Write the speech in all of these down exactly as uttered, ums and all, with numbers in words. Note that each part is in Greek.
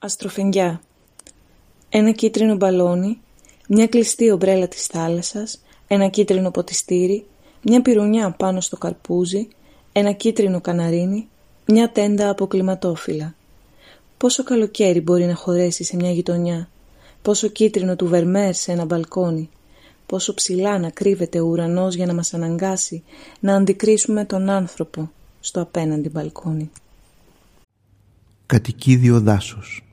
Αστροφενγκιά. Ένα κίτρινο μπαλόνι, μια κλειστή ομπρέλα της θάλασσας, ένα κίτρινο ποτιστήρι, μια πυρουνιά πάνω στο καρπούζι, ένα κίτρινο καναρίνι, μια τέντα από κλιματόφυλλα. Πόσο καλοκαίρι μπορεί να χωρέσει σε μια γειτονιά, πόσο κίτρινο του βερμέρ σε ένα μπαλκόνι, πόσο ψηλά να κρύβεται ο ουρανός για να μας αναγκάσει να αντικρίσουμε τον άνθρωπο στο απέναντι μπαλκόνι. Κατοικίδιο δάσος.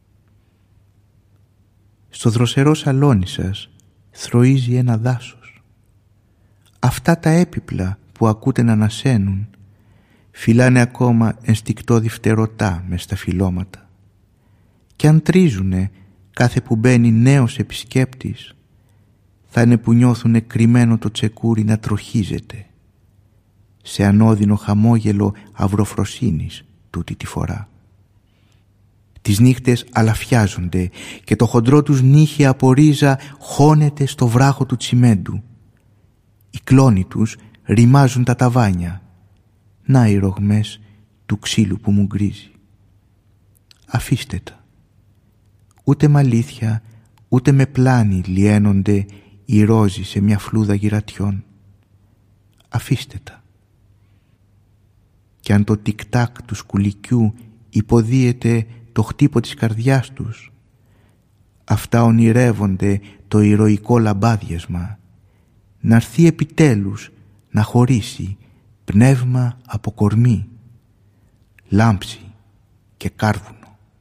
Στο δροσερό σαλόνι σας θροίζει ένα δάσος. Αυτά τα έπιπλα που ακούτε να ανασένουν φυλάνε ακόμα ενστικτώδη φτερωτά μες στα φυλλώματα. Κι αν τρίζουνε κάθε που μπαίνει νέος επισκέπτης, θα είναι που νιώθουνε κρυμμένο το τσεκούρι να τροχίζεται σε ανώδυνο χαμόγελο αυροφροσύνης τούτη τη φορά. Τις νύχτες αλαφιάζονται και το χοντρό τους νύχι από ρίζα χώνεται στο βράχο του τσιμέντου. Οι κλόνοι τους ρημάζουν τα ταβάνια. Να οι ρογμές του ξύλου που μου γκρίζει. Αφήστε τα. Ούτε με αλήθεια, ούτε με πλάνη λιένονται οι ρόζοι σε μια φλούδα γυρατιών. Αφήστε τα. Κι αν το τικ-τάκ του σκουλικιού υποδίεται το χτύπο της καρδιάς τους, αυτά ονειρεύονται το ηρωικό λαμπάδιασμα, να έρθει επιτέλους να χωρίσει πνεύμα από κορμί, λάμψη και κάρβουνο.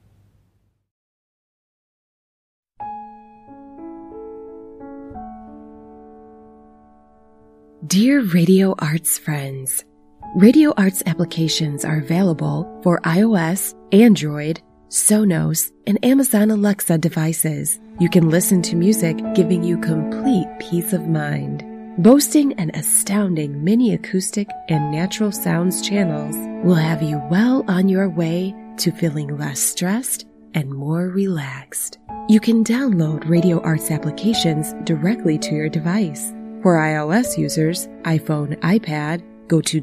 Dear Radio Arts friends, Radio Arts applications are available for iOS, Android, Sonos, and Amazon Alexa devices. You can listen to music giving you complete peace of mind. Boasting an astounding mini acoustic and natural sounds channels will have you well on your way to feeling less stressed and more relaxed. You can download Radio Arts applications directly to your device. For iOS users, iPhone, iPad, go to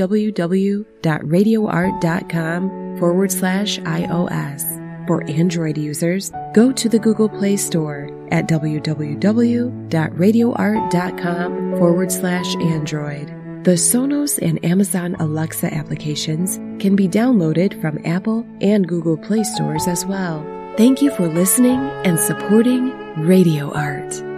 www.radioart.com forward slash iOS. For Android users, go to the Google Play Store at www.radioart.com forward slash Android. The Sonos and Amazon Alexa applications can be downloaded from Apple and Google Play stores as well. Thank you for listening and supporting Radio Art.